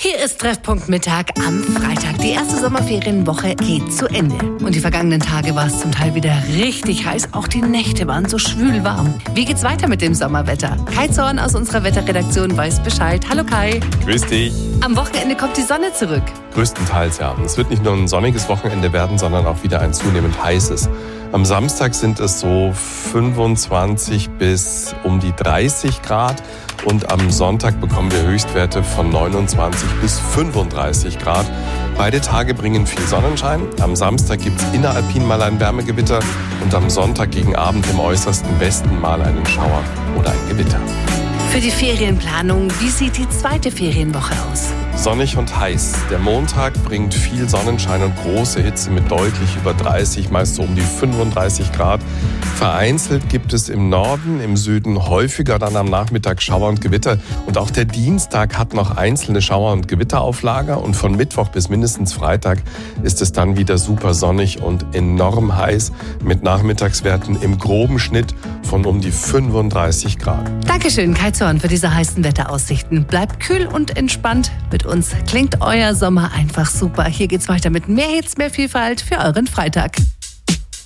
Hier ist Treffpunkt Mittag am Freitag. Die erste Sommerferienwoche geht zu Ende. Und die vergangenen Tage war es zum Teil wieder richtig heiß. Auch die Nächte waren so schwül warm. Wie geht's weiter mit dem Sommerwetter? Kai Zorn aus unserer Wetterredaktion weiß Bescheid. Hallo Kai. Grüß dich. Am Wochenende kommt die Sonne zurück. Größtenteils, ja. Es wird nicht nur ein sonniges Wochenende werden, sondern auch wieder ein zunehmend heißes. Am Samstag sind es so 25 bis um die 30 Grad. Und am Sonntag bekommen wir Höchstwerte von 29 bis 35 Grad. Beide Tage bringen viel Sonnenschein. Am Samstag gibt es inneralpin mal ein Wärmegewitter und am Sonntag gegen Abend im äußersten Westen mal einen Schauer oder ein Gewitter. Für die Ferienplanung, wie sieht die zweite Ferienwoche aus? Sonnig und heiß. Der Montag bringt viel Sonnenschein und große Hitze mit deutlich über 30, meist so um die 35 Grad. Vereinzelt gibt es im Norden, im Süden häufiger dann am Nachmittag Schauer und Gewitter. Und auch der Dienstag hat noch einzelne Schauer- und Gewitter auf Lager. Und von Mittwoch bis mindestens Freitag ist es dann wieder super sonnig und enorm heiß mit Nachmittagswerten im groben Schnitt von um die 35 Grad. Dankeschön, Kai Zorn, für diese heißen Wetteraussichten. Bleibt kühl und entspannt. Mit uns klingt euer Sommer einfach super. Hier geht's weiter mit mehr Hits, mehr Vielfalt für euren Freitag.